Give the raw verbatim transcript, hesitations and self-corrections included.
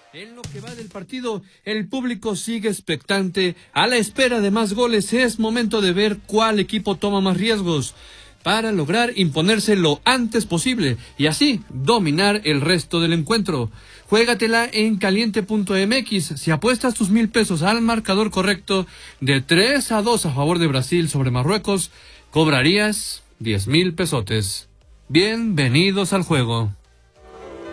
En lo que va del partido, el público sigue expectante. A la espera de más goles, es momento de ver cuál equipo toma más riesgos para lograr imponerse lo antes posible y así dominar el resto del encuentro. Juégatela en caliente punto m x. Si apuestas tus mil pesos al marcador correcto de tres a dos a favor de Brasil sobre Marruecos, cobrarías diez mil pesotes. Bienvenidos al juego.